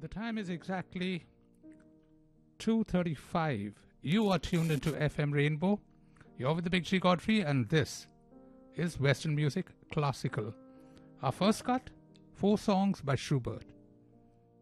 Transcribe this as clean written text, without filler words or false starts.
The time is exactly 2:35. You are tuned into FM Rainbow. You're with the Big G Godfrey, and this is Western Music Classical. Our first cut, 4 songs by Schubert.